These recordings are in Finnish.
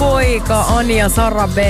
poika Anja Sara B.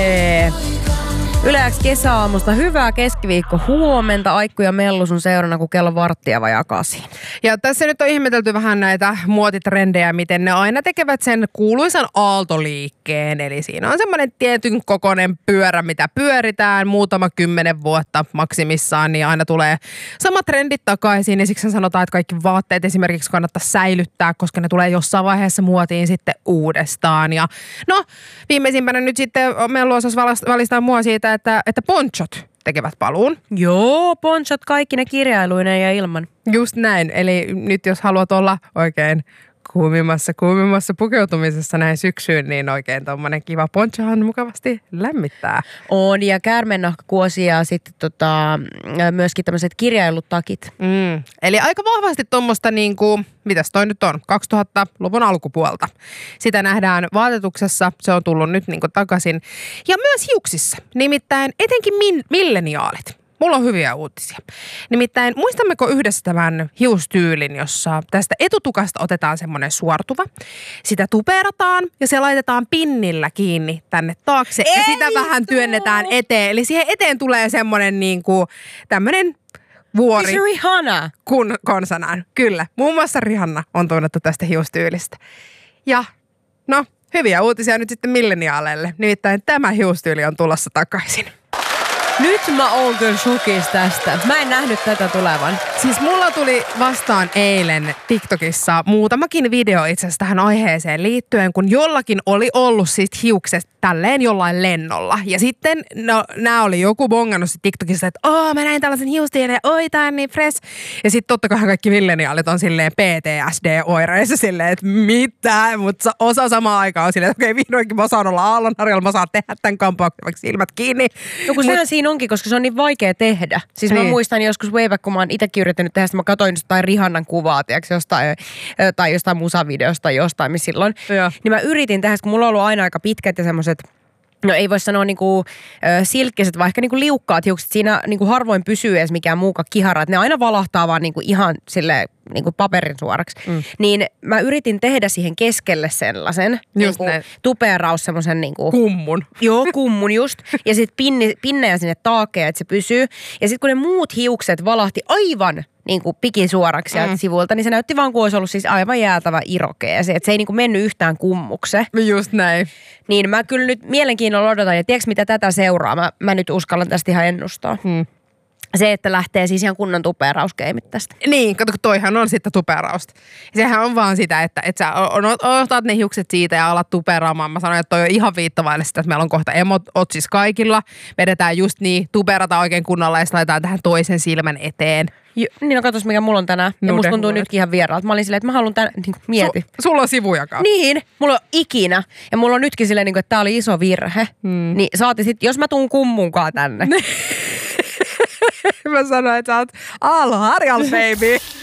Yle X kesäaamusta. Hyvää keskiviikko huomenta. Aikku ja Mellu sun seurana, kun kello 7:15. Ja tässä nyt on ihmetelty vähän näitä muotitrendejä, miten ne aina tekevät sen kuuluisan aaltoliikkeen. Eli siinä on semmoinen tietyn kokoinen pyörä, mitä pyöritään muutama 10 vuotta maksimissaan, niin aina tulee samat trendit takaisin. Ja siksi sanotaan, että kaikki vaatteet esimerkiksi kannattaa säilyttää, koska ne tulee jossain vaiheessa muotiin sitten uudestaan. Ja no, viimeisimpänä nyt sitten Mellu osasi valistaa mua siitä, että ponchot tekevät paluun. Joo, ponchot kaikki ne kirjailuineen ja ilman. Just näin. Eli nyt jos haluat olla oikein kuumimmassa pukeutumisessa näin syksyyn, niin oikein tommonen kiva ponchohan mukavasti lämmittää. On, ja käärmennahkakuosi ja sitten myöskin tämmöiset kirjailutakit. Eli aika vahvasti tommoista niinku, mitäs toi nyt on, 2000-luvun alkupuolta. Sitä nähdään vaatetuksessa, se on tullut nyt niinku takaisin. Ja myös hiuksissa, nimittäin etenkin milleniaalit. Mulla on hyviä uutisia. Nimittäin muistammeko yhdessä tämän hiustyylin, jossa tästä etutukasta otetaan semmoinen suortuva. Sitä tupeerataan ja se laitetaan pinnillä kiinni tänne taakse. Ja sitä vähän työnnetään eteen. Eli siihen eteen tulee semmoinen niinku tämmöinen vuori. Se Rihanna. Konsanaan. Kyllä. Muun muassa Rihanna on tunnettu tästä hiustyylistä. Ja no, hyviä uutisia nyt sitten milleniaaleille. Nimittäin tämä hiustyyli on tulossa takaisin. Nyt mä oon kyllä shokis tästä. Mä en nähnyt tätä tulevan. Siis mulla tuli vastaan eilen TikTokissa muutamakin video itse asiassa tähän aiheeseen liittyen, kun jollakin oli ollut siis hiukset tälleen jollain lennolla. Ja sitten nää oli joku bongannut TikTokissa, että mä näin tällaisen hiustyylin, oi tää on niin fresh. Ja sitten totta kai kaikki milleniaalit on silleen PTSD-oireissa silleen, että mitä? Mutta osa samaan aikaan on silleen, että okei, vihdoinkin mä saan olla aallonharjalla, mä saan tehdä tämän kampauksen vaikka silmät kiinni. Joku sehän siinä onkin, koska se on niin vaikea tehdä. Siis mä muistan joskus way back, kun mä oon itsekin yrittänyt tehdä, mä katsoin jotain Rihannan kuvaa, tiiäks, tai jostain musavideosta tai jostain, missä silloin. Ja. Niin mä yritin tehdä, kun mulla on ollut aina aika pitkät ja semmoiset, no ei voi sanoa niinku silkkiset, vaikka niinku liukkaat hiukset. Siinä niinku harvoin pysyy edes mikään muukaan kihara. Että ne aina valahtaa vaan niinku ihan sille niinku paperin suoraksi. Niin mä yritin tehdä siihen keskelle sellaisen niinku tupeeraus semmoisen niinku kummun. Joo, kummun just. Ja sit pinnejä sinne taakeen, että se pysyy. Ja sit kun ne muut hiukset valahti aivan niinku pikisuoraksi sieltä sivuilta, niin se näytti vaan kuin olisi ollut siis aivan jäätävä irokee. Se, että se ei niinku mennyt yhtään kummukse. Just näin. Niin mä kyllä nyt mielenkiinnolla odotan, ja tiedätkö mitä tätä seuraa? Mä nyt uskallan tästä ihan ennustaa. Se, että lähtee siis ihan kunnon tupeerauskeimit tästä. Niin, kato, toihan on sitten tupeerausta. Sehän on vaan sitä, että sä otat ne hiukset siitä ja alat tupeeraamaan. Mä sanoin, että toi on ihan viittavaille sitä, että meillä on kohta emot siis kaikilla. Vedetään just niin, tupeerataan oikein kunnolla ja sitten laitetaan tähän toisen silmän eteen. Niin no katos, mikä mulla on tänään. Ja musta tuntuu nytkin ihan vieraalta. Mä olin silleen, että mä haluan tänään, niin mieti. Sulla on sivujakaan. Niin, mulla on ikinä. Ja mulla on nytkin silleen, että tää oli iso virhe. Niin saati sit, jos mä tuun kummunkaan tänne. Mä sanoin, että sä oot aallonharjalla, baby.